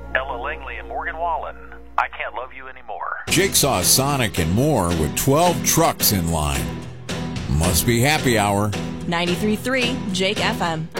Ella Langley and Morgan Wallen, I Can't Love You Anymore. Jigsaw, Sonic, and more with 12 trucks in line. Must be happy hour. 93.3 Jake FM.